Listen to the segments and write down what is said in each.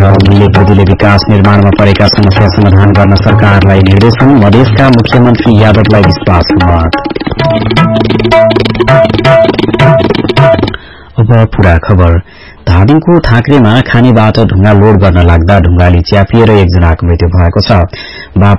मूल्य वृद्धिले विकास निर्माणमा परेका समस्या समाधान गर्न सरकारलाई निर्देशन। मधेसका मुख्यमन्त्री यादवलाई विश्वास मत। अब पूरा खबर। धादिङको थाक्रेमा खानीबाट ढुङ्गा लोड गर्न लाग्दा ढुङ्गाले च्यापिएर एकजनाको मृत्यु भएको छ। बा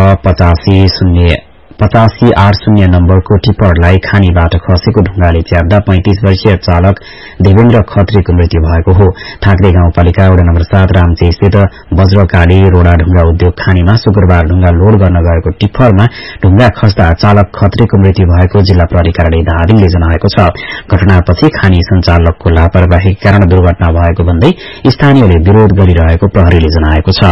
5ख8580 नम्बरको टिप्परलाई खानीबाट खसेको ढुङ्गाले च्याप्दा 35 वर्षीय चालक देवेन्द्र खत्रीको मृत्यु भएको हो। थाक्रे गाउँपालिका वडा नम्बर 7 रामचे स्थित वज्रकाली रोडा ढुङ्गा उद्योग खानीमा शुक्रबार ढुङ्गा लोड गर्न गएको टिप्परमा ढुङ्गा खस्दा चालक खत्रीको मृत्यु भएको जिल्ला प्रहरी कार्यालय धादिङले जनाएको छ। घटनापछि खानी सञ्चालकको लापरवाहीका कारण दुर्घटना भएको भन्दै स्थानीयले विरोध गरिरहेको प्रहरीले जनाएको छ।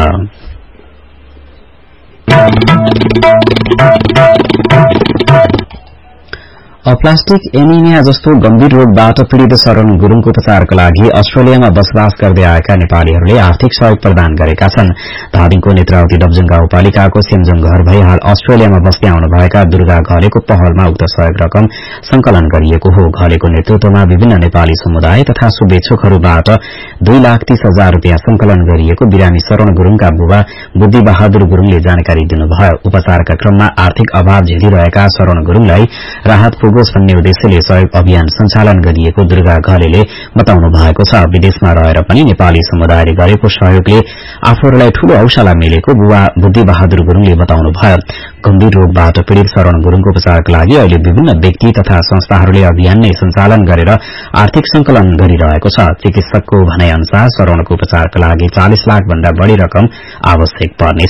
अप्लास्टिक एनिमिया जस्तो गम्भीर रोगबाट पीड़ित शरण गुरूङको उपचारका लागि अस्ट्रेलियामा बसोबास गर्दै आएका नेपालीहरूले आर्थिक सहयोग प्रदान गरेका छन्। धादिङको नेत्रावती डब्जङ गाउँपालिकाको सेमजङ घर भई हाल अस्ट्रेलियामा बस्दै आउनुभएका दुर्गा घलेको पहलमा उक्त सहयोग रकम संकलन गरिएको हो। घलेको नेतृत्वमा विभिन्न नेपाली समुदाय तथा शुभेच्छुकहरूबाट 2,30,000 रूपियाँ संकलन गरिएको बिरामी शरण गुरूङका बुबा बुद्धि बहादुर गुरूङले जानकारी दिनुभयो। उपचारका क्रममा आर्थिक अभाव झेलिरहेका शरण गुरूङलाई राहत भन्ने उद्देश्यले सहयोग अभियान सञ्चालन गरिएको दुर्गा घलेले बताउनु भएको छ। विदेशमा रहेर पनि नेपाली समुदायले गरेको सहयोगले आफूहरूलाई ठूलो हौसला मिलेको बुबा बुद्धि बहादुर गुरूङले बताउनुभयो। गम्भीर रोगबाट पीड़ित शरण गुरूङको उपचारका लागि अहिले विभिन्न व्यक्ति तथा संस्थाहरूले अभियान नै सञ्चालन गरेर आर्थिक संकलन गरिरहेको छ। चिकित्सकको भनाइ अनुसार शरणको उपचारका लागि 40 लाख भन्दा बढ़ी रकम आवश्यक पर्नेछ।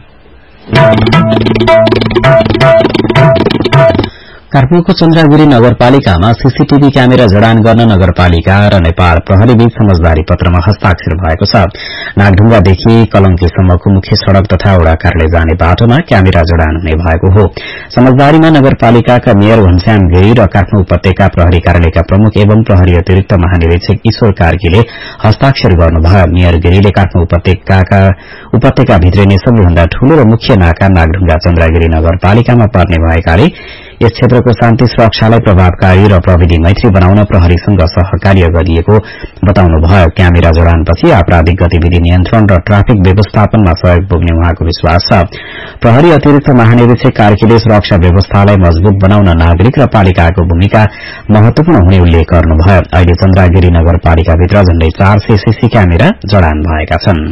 काठमाडौँको चन्द्रगिरी नगरपालिकामा सीसीटीभी क्यामेरा जडान गर्न नगरपालिका र नेपाल प्रहरी बीच समझदारी पत्रमा हस्ताक्षर भएको छ। नागढुङ्गादेखि कलंकीसम्मको मुख्य सड़क तथा वडा कार्यालय जाने बाटोमा क्यामेरा जडान हुने भएको हो। समझदारीमा नगरपालिकाका मेयर घनश्याम गिरी र काठमाडौँ उपत्यका प्रहरी कार्यालयका प्रमुख एवं प्रहरी अतिरिक्त महानिरीक्षक ईश्वर कार्कीले हस्ताक्षर गर्नुभयो। मेयर गिरीले काठमाडौँ उपत्यका भित्रिने सबैभन्दा ठूलो र मुख्य नाका नागढुङ्गा चन्द्रगिरी नगरपालिकामा पर्ने भएकाले यस क्षेत्रको शान्ति सुरक्षालाई प्रभावकारी र प्रविधि मैत्री बनाउन प्रहरीसँग सहकार्य गरिएको बताउनुभयो। क्यामेरा जडानपछि आपराधिक गतिविधि नियन्त्रण र ट्राफिक व्यवस्थापनमा सहयोग पुग्ने उहाँको विश्वास छ। प्रहरी अतिरिक्त महानिरीक्षक कार्कीले सुरक्षा व्यवस्थालाई मजबूत बनाउन नागरिक र पालिकाको भूमिका महत्वपूर्ण हुने उल्लेख गर्नुभयो। अहिले चन्द्रगिरी नगरपालिकाभित्र झण्डै 400 सीसी क्यामेरा जडान भएका छन्।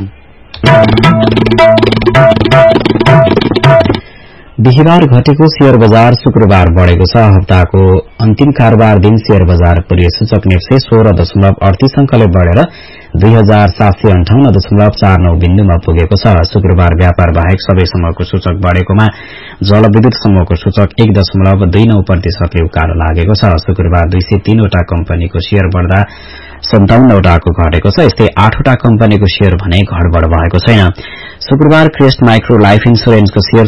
बिहिबार घटेको शेयर बजार शुक्रबार बढ़ेको छ। हप्ताको अन्तिम कारोबार दिन शेयर बजार पूर्व सूचक नेप्से 16.38 अंकले बढ़ेर 2758.49 बिन्दुमा पुगेको छ। शुक्रबार व्यापार बाहेक सबै समूहको सूचक बढ़ेकोमा जलविद्युत समूहको सूचक 1.29% उकालो लागेको छ। शुक्रबार 203 वटा कम्पनीको शेयर बढ़दा 57 वटाको घटेको छ। यस्तै 8 वटा कम्पनीको शेयर भने घटबढ़ भएको छैन। शुक्रबार क्रेस्ट माइक्रो लाइफ इन्स्योरेन्सको शेयर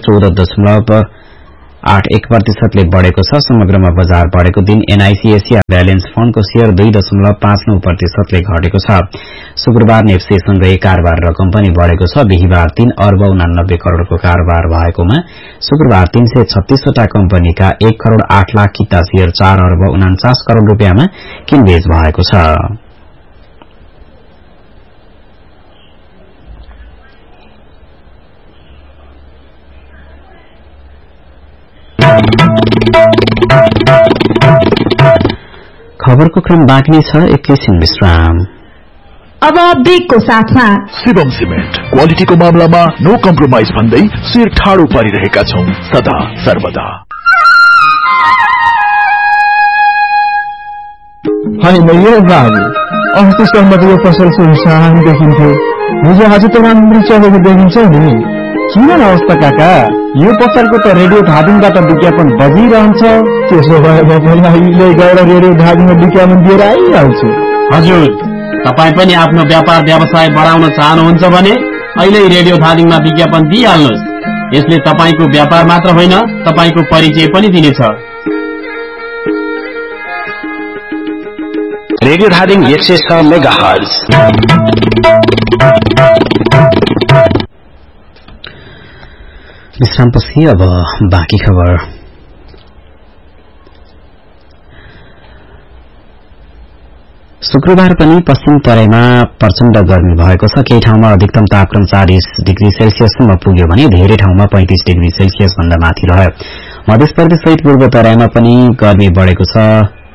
14.81% ले बढ़ेको छ। समग्रमा बजार बढ़ेको दिन एनआईसी एशिया ब्यालेन्स फण्डको शेयर 2.59% ले घटेको छ। शुक्रबार नेप्सेसँगै कारोबार रकम पनि बढ़ेको छ। बिहिबार 3 अर्ब 89 करोड़को कारोबार भएकोमा शुक्रबार 336 वटा कम्पनीका 1 करोड़ 8 लाख किता शेयर 4 अर्ब 49 करोड़ रूपियाँमा किनबेच भएको छ। खबरको क्रम बाँकी नै छ। एकैछिन विश्राम। अब ब्रेकको साथमा शिवम सिमेन्ट क्वालिटीको मामलामा नो कम्प्रोमाइज भन्दै शिर ठाडो पारिरहेका छौं सदा सर्वदा। होइन यो बाबु अस्तिसम्म त यो पसल सुनसान देखिन्थ्यो, हिजो आज त राम्रो चलेको देखिन्छ नि। किन अवस्था काका? यो पसलको त रेडियो धादिङबाट विज्ञापन बजिरहन्छ। त्यसो भए म अहिले गएर रेडियो धादिङमा विज्ञापन दिएर आइहाल्छु। हजुर, तपाईँ पनि आफ्नो व्यापार व्यवसाय बढाउन चाहनुहुन्छ भने अहिले रेडियो धादिङमा विज्ञापन दिइहाल्नुहोस्। यसले तपाईको व्यापार मात्र होइन, तपाईको परिचय पनि दिनेछ। Radio Dhading 106 megahertz. विश्रामपछि अब बाँकी खबर। शुक्रबार पनि पश्चिम तराईमा प्रचण्ड गर्मी भएको छ। केही ठाउँमा अधिकतम तापक्रम 40 डिग्री सेल्सियससम्म पुग्यो भने धेरै ठाउँमा 35 डिग्री सेल्सियस भन्दा माथि रह्यो। मध्य प्रदेश सहित पूर्व तराईमा पनि गर्मी बढ़ेको छ।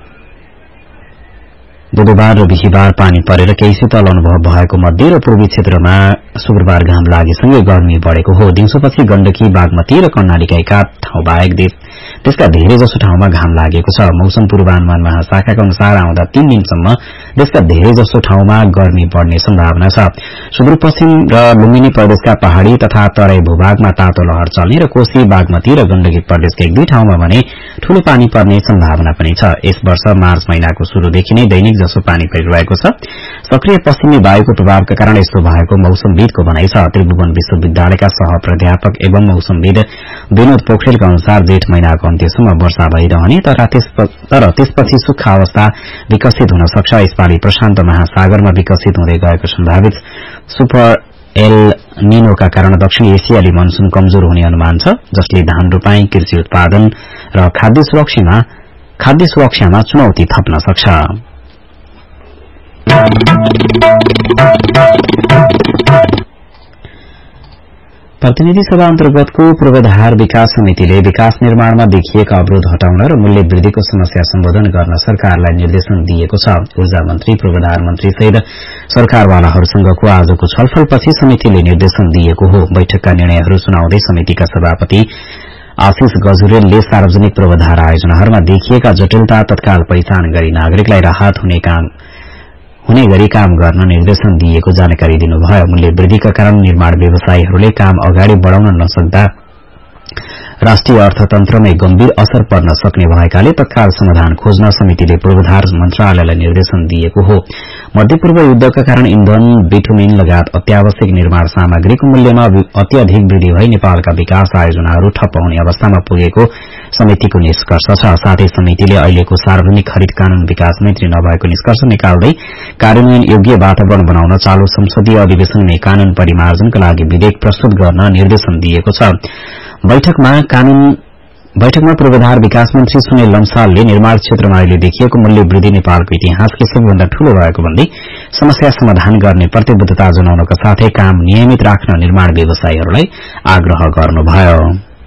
बुधबार र बिहीबार पानी परेर केही शीतल अनुभव भएको मध्य र पूर्वी क्षेत्रमा शुक्रबार घाम लागेसँगै गर्मी बढ़ेको हो। दिउँसोपछि गण्डकी, बागमती र कर्णालीका एका ठाउँ बाहेक देशका धेरै जसो ठाउँमा घाम लागेको छ। मौसम पूर्वानुमान महाशाखाका अनुसार आउँदा 3 दिनसम्म देशका धेरै जसो ठाउँमा गर्मी बढ़ने सम्भावना छ। सुदूरपश्चिम र लुम्बिनी प्रदेशका पहाड़ी तथा तराई भूभागमा तातो लहर चल्ने र कोशी, बागमती र गण्डकी प्रदेशका 1-2 ठाउँमा भने ठूलो पानी पर्ने सम्भावना पनि छ। यस वर्ष मार्च महिनाको शुरूदेखि नै दैनिक जसो पानी परिरहेको छ। सक्रिय पश्चिमी वायुको प्रभावका कारण यस्तो भएको मौसमविदको भनाइ छ। त्रिभुवन विश्वविद्यालयका सह प्राध्यापक एवं मौसमविद विनोद पोखरेलका अनुसार जेठ महिनाको अन्त्यसम्म वर्षा भइरहने तर त्यसपछि सुक्खा अवस्था विकसित हुन सक्छ। यसपालि प्रशान्त महासागरमा विकसित हुँदै गएको सम्भावित सुपर एल निनोका कारण दक्षिण एसियाली मनसून कमजोर हुने अनुमान छ, जसले धान रोपाई, कृषि उत्पादन र खाद्य सुरक्षामा चुनौती थप्न सक्छ। प्रतिनिधि सभा अन्तर्गतको पूर्वाधार विकास समितिले विकास निर्माणमा देखिएका अवरोध हटाउन र मूल्य वृद्धिको समस्या सम्बोधन गर्न सरकारलाई निर्देशन दिएको छ। ऊर्जा मन्त्री, पूर्वाधार मन्त्री सहित सरकारवालाहरूसँगको आजको छलफलपछि समितिले निर्देशन दिएको हो। बैठकका निर्णयहरू सुनाउँदै समितिका सभापति आशिष गजुरेलले सार्वजनिक पूर्वाधार आयोजनाहरूमा देखिएका जटिलता तत्काल पहिचान गरी नागरिकलाई राहत हुने गरी काम गर्न निर्देशन दिएको जानकारी दिनुभयो। मूल्य वृद्धिका कारण निर्माण व्यवसायीहरूले काम अगाडि बढ़ाउन नसक्दा राष्ट्रिय अर्थतन्त्रमै गम्भीर असर पर्न सक्ने भएकाले तत्काल समाधान खोज्न समितिले पूर्वाधार मन्त्रालयलाई निर्देशन दिएको हो। मध्यपूर्व युद्धका कारण इन्धन, बिटुमिन लगायत अत्यावश्यक निर्माण सामग्रीको मूल्यमा अत्यधिक वृद्धि भई नेपालका विकास आयोजनाहरू ठप्प हुने अवस्थामा पुगेको समितिको निष्कर्ष छ। साथै समितिले अहिलेको सार्वजनिक खरिद कानून विकास मैत्री नभएको निष्कर्ष निकाल्दै कार्यान्वयन योग्य वातावरण बनाउन चालू संसदीय अधिवेशनमै कानून परिमार्जनका लागि विधेयक प्रस्तुत गर्न निर्देशन दिएको छ। बैठकमा पूर्वाधार विकास मन्त्री सुनिल लम्सालले निर्माण क्षेत्रमा अहिले देखिएको मूल्य वृद्धि नेपालको इतिहासकै सबैभन्दा ठूलो रहेको भन्दै समस्या समाधान गर्ने प्रतिबद्धता जनाउनका साथै काम नियमित राख्न निर्माण व्यवसायीहरूलाई आग्रह गर्नुभयो।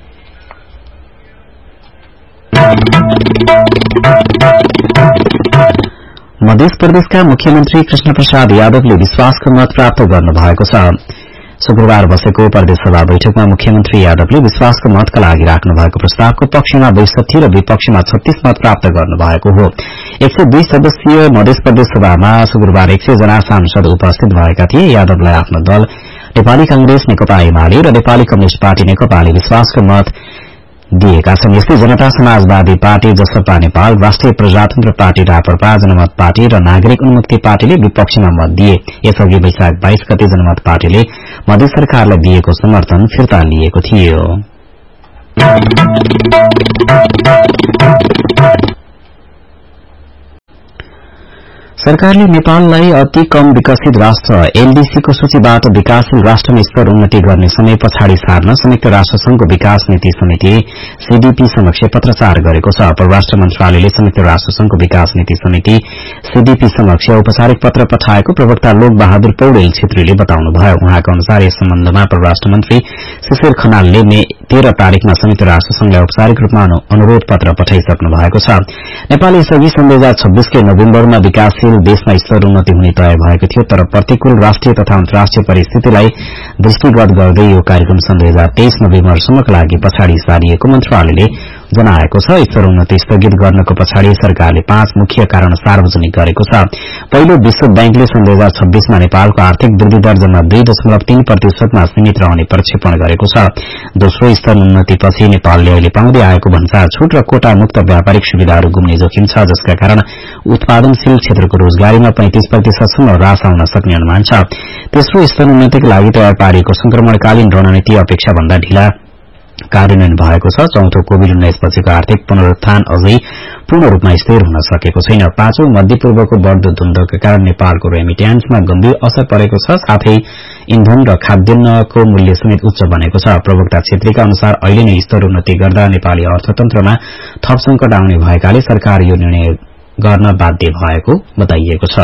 मध्य प्रदेशका मुख्यमन्त्री कृष्ण प्रसाद यादवले विश्वासको मत प्राप्त गर्नुभएको छ। शुक्रबार बसेको प्रदेश सभा बैठकमा मुख्यमन्त्री यादवले विश्वासको मतका लागि राख्नु भएको प्रस्तावको पक्षमा 62 र विपक्षमा 36 मत प्राप्त गर्नुभएको हो। 102 सदस्यीय मध्य प्रदेश सभामा शुक्रबार 100 जना सांसद उपस्थित भएका थिए। यादवलाई आफ्नो दल नेपाली कांग्रेस, नेकपा एमाले र नेपाली कम्युनिष्ट पार्टी नेकपाले विश्वासको मत दिएका छन्। यस्तै जनता समाजवादी पार्टी, जसपा नेपाल, राष्ट्रिय प्रजातन्त्र पार्टी, राप्रपा, जनमत पार्टी र नागरिक उन्मुक्ति पार्टीले विपक्षमा मत दिए। यसअघि वैशाख 22 गते जनमत पार्टीले मध्य सरकारलाई दिएको समर्थन फिर्ता लिएको थियो। सरकारले नेपाललाई अति कम विकसित राष्ट्र एलडीसीको सूचीबाट विकासशील राष्ट्रमा स्तर उन्नति गर्ने समय पछाडि सार्न संयुक्त राष्ट्रसंघको विकास नीति समिति सीडीपी समक्ष पत्राचार गरेको छ। परराष्ट्र मन्त्रालयले संयुक्त राष्ट्रसंघको विकास नीति समिति सीडीपी समक्ष औपचारिक पत्र पठाएको प्रवक्ता लोक बहादुर पौडेल छेत्रीले बताउनुभयो। उहाँका अनुसार यस सम्बन्धमा परराष्ट्र मन्त्री शिशिर खनालले मे 13 तारिकमा संयुक्त राष्ट्रसंघलाई औपचारिक रूपमा अनुरोध पत्र पठाइसक्नु भएको छ। नेपाल यसअघि सन् 2026 के नोभेम्बरमा विकासशील देशमा स्तर उन्नति हुने तय भएको थियो, तर प्रतिकूल राष्ट्रिय तथा अन्तर्राष्ट्रिय परिस्थितिलाई दृष्टिगत गर्दै यो कार्यक्रम सन् 2023 नोभेम्बरसम्मका लागि पछाडि सारिएको मन्त्रालयले जनाएको छ। स्तर उन्नति स्थगित गर्नको पछाडि सरकारले 5 मुख्य कारण सार्वजनिक गरेको छ। पहिलो, विश्व बैंकले सन् 2026 मा नेपालको आर्थिक वृद्धि दर जम्मा 2.3% मा सीमित रहने प्रक्षेपण गरेको छ। दोस्रो, स्तर उन्नतिपछि नेपालले अहिले पाउँदै आएको भन्सार छूट र कोटा मुक्त व्यापारिक सुविधाहरू गुम्ने जोखिम छ, जसका कारण उत्पादनशील क्षेत्रको रोजगारीमा 35% सम्म ह्रास आउन सक्ने अनुमान छ। तेस्रो, स्तर उन्नतिका लागि तयार पारिएको संक्रमणकालीन रणनीति अपेक्षा भन्दा ढिला कार्यान्वयन भएको छ। चौथो, कोभिड-19 पछिको आर्थिक पुनरुत्थान अझै पूर्ण रूपमा स्थिर हुन सकेको छैन। पाँचौं, मध्यपूर्वको बढ्दो द्वन्द्वका कारण नेपालको रेमिट्यान्समा गम्भीर असर परेको छ, साथै इन्धन र खाद्यान्नको मूल्य समेत उच्च बनेको छ। प्रवक्ता छेत्रीका अनुसार अहिले नै स्तर उन्नति गर्दा नेपाली अर्थतन्त्रमा थप संकट आउने भएकाले सरकार यो निर्णय गर्न बाध्य भएको बताइएको छ।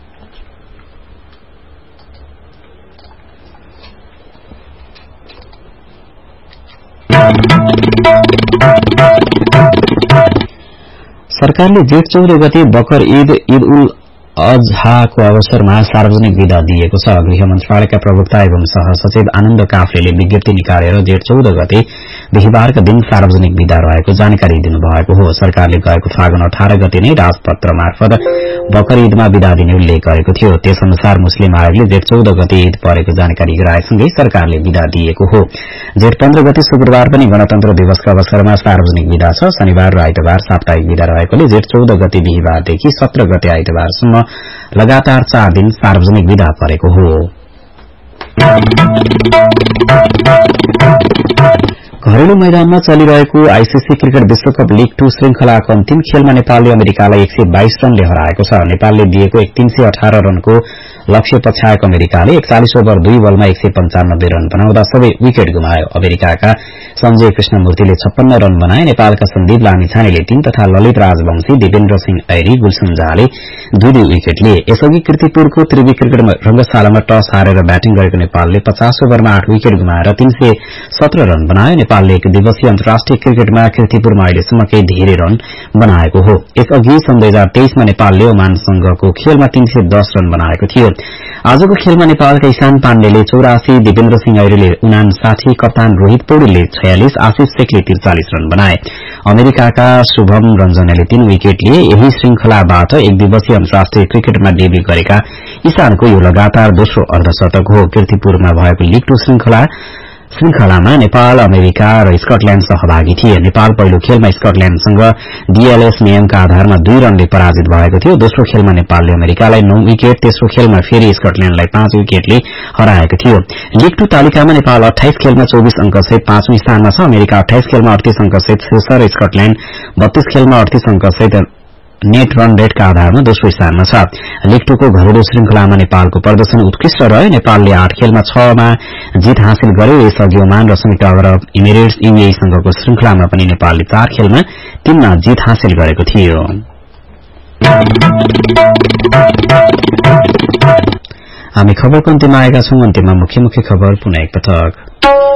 सरकारले जेठ 14 गते बकर ईद उल अजहाको अवसरमा सार्वजनिक विदा दिएको छ। गृह मन्त्रालयका प्रवक्ता एवं सहसचिव आनन्द काफ्लेले विज्ञप्ति निकालेर जेठ 14 गते बिहीबारका दिन सार्वजनिक विदा रहेको जानकारी दिनुभएको हो। सरकारले गएको फागुन 18 गते नै राजपत्र मार्फत बकर ईदमा विदा दिने उल्लेख गरेको थियो। त्यसअनुसार मुस्लिम आयोगले जेठ 14 गते ईद परेको जानकारी गराएसँगै सरकारले विदा दिएको हो। जेठ 15 गते शुक्रबार पनि गणतन्त्र दिवसका अवसरमा सार्वजनिक विदा छ। शनिबार र आइतबार साप्ताहिक विदा रहेकोले जेठ 14 गते बिहीबारदेखि 17 गते आइतबारसम्म लगातार 4 दिन सार्वजनिक विदा परेको हो। घरेलु मैदानमा चलिरहेको आईसीसी क्रिकेट विश्वकप लीग 2 श्रृंखलाको अन्तिम खेलमा नेपालले अमेरिकालाई 122 रनले हराएको छ। नेपालले दिएको 318 रनको लक्ष्य पछ्याएको अमेरिकाले 41 ओभर 2 बलमा 195 रन बनाउँदा सबै विकेट गुमायो। अमेरिकाका संजय कृष्णमूर्तिले 56 रन बनाए। नेपालका सन्दीप लामिछानेले 3 तथा ललित राजवंशी, दिपेन्द्र सिंह ऐरी, गुलसन झाले 2 विकेट लिए। यसअघि कीर्तिपुरको त्रिवी क्रिकेट रंगशालामा टस हारेर ब्याटिङ गरेको नेपालले 50 ओभरमा 8 विकेट गुमाएर 317 रन बनायो। नेपालले एक दिवसीय अन्तर्राष्ट्रिय क्रिकेटमा कीर्तिपुरमा अहिलेसम्मकै धेरै रन बनाएको हो। यसअघि सन् 2023 मा नेपालले ओमानसँगको खेलमा 310 रन बनाएको थियो। आजको खेलमा नेपालका ईशान पाण्डेले 84, दिपेन्द्र सिंह ऐरीले 59, कप्तान रोहित पौडेलले 46, आशिष शेखले 43 रन बनाए। अमेरिकाका शुभम रञ्जनले 3 विकेट लिए। यही श्रृंखलाबाट एक दिवसीय अन्तर्राष्ट्रिय क्रिकेटमा डेब्यू गरेका ईशानको यो लगातार दोस्रो अर्धशतक हो। कीर्तिपुरमा भएको लीग 2 श्रृंखलामा नेपाल, अमेरिका र स्कटल्याण्ड सहभागी थिए। नेपाल पहिलो खेलमा स्कटल्याण्डसँग डीएलएस नियमका आधारमा 2 रनले पराजित भएको थियो। दोस्रो खेलमा नेपालले अमेरिकालाई 9 विकेट, तेस्रो खेलमा फेरि स्कटल्याण्डलाई 5 विकेटले हराएको थियो। लीग 2 तालिकामा नेपाल 28 खेलमा 24 अंकसहित 5औं स्थानमा छ। अमेरिका 28 खेलमा 38 अंकसहित शीर्ष र स्कटल्याण्ड 32 खेलमा 38 अंकसहित नेट रन रेटका आधारमा दोस्रो स्थानमा छ। लीग 2 को घरेलु श्रृंखलामा नेपालको प्रदर्शन उत्कृष्ट रह्यो। नेपालले 8 खेलमा 6 मा जित हासिल गर्यो। यसअघि ओमान र संयुक्त अरब इमिरेट्स यूएईसँगको श्रृंखलामा पनि नेपालले 4 खेलमा 3 मा जित हासिल गरेको थियो। हामी खबरको अन्त्यमा आएका छौं। अन्त्यमा मुख्य खबर पुनः एकपटक।